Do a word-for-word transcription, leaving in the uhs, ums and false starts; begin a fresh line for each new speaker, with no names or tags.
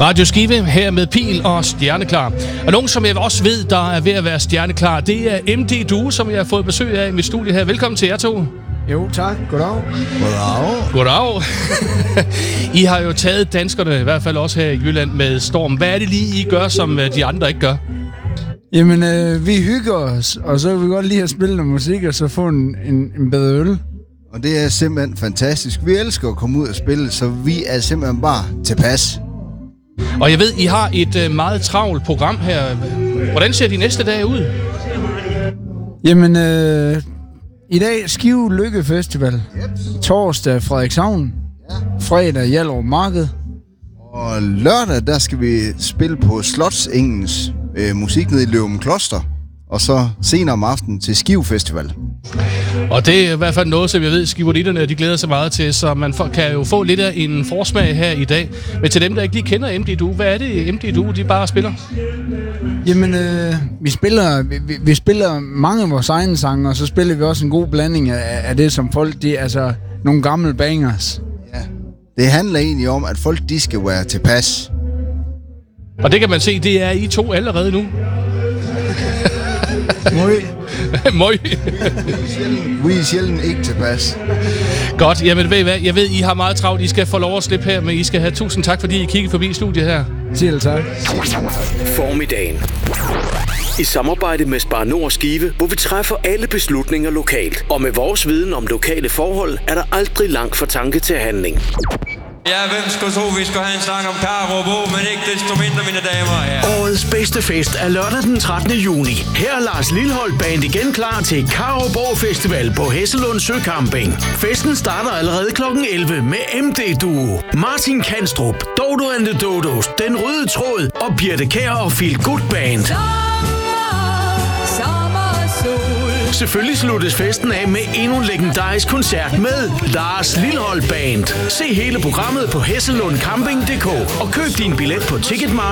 Radio Skive her med Pil og Stjerneklar. Og nogen, som jeg også ved, der er ved at være stjerneklar, det er M D Duo, som jeg har fået besøg af i mit studie her. Velkommen til jer to.
Jo, tak. Goddag.
Goddag.
Goddag. I har jo taget danskerne, i hvert fald også her i Jylland, med storm. Hvad er det lige, I gør, som de andre ikke gør?
Jamen, øh, vi hygger os, og så vil vi godt lide at spille noget musik, og så få en, en, en bedre øl.
Og det er simpelthen fantastisk. Vi elsker at komme ud og spille, så vi er simpelthen bare tilpas.
Og jeg ved, I har et øh, meget travlt program her. Hvordan ser de næste dage ud?
Jamen, øh, i dag Skive Lykke Festival. Yep. Torsdag Frederikshavn. Ja. Fredag Hjallerup Marked.
Og lørdag, der skal vi spille på Slotsengens øh, musik nede i Løven Kloster. Og så senere om aftenen til Skive Festival.
Og det er i hvert fald noget, som jeg ved, skiveritterne de glæder sig meget til, så man kan jo få lidt af en forsmag her i dag. Men til dem, der ikke lige kender M D Duo, hvad er det M D Duo, de bare spiller?
Jamen, øh, vi spiller vi, vi spiller mange af vores egne sange, og så spiller vi også en god blanding af, af det, som folk, de altså nogle gamle bangers.
Ja, det handler egentlig om, at folk, de skal være tilpas.
Og det kan man se, det er I to allerede nu.
Møj.
Møj.
Vi er sjældent ikke tilpas.
Godt, jamen ved I hvad, jeg ved, I har meget travlt, I skal få lov at slippe her, men I skal have tusind tak, fordi I kiggede forbi studiet her.
Selv tak.
Formiddagen. I samarbejde med Spar Nord Skive, hvor vi træffer alle beslutninger lokalt. Og med vores viden om lokale forhold, er der aldrig langt fra tanke til handling.
Ja, hvem skulle tro, vi skulle have en sang om Karup Å, men ikke desto mindre, mine damer og herrer.
Årets bedste fest er lørdag den trettende juni. Her er Lars Lilholt Band igen klar til Karup Å Festival på Hesselund Søcamping. Festen starter allerede klokken elleve med M D Duo, Martin Kanstrup, Dodo and the Dodos, Den Røde Tråd og Birte Kjær og Feel Good Band. Selvfølgelig sluttes festen af med endnu en legendarisk koncert med Lars Lilholt Band. Se hele programmet på hesselundcamping punktum d k og køb din billet på Ticketmaster.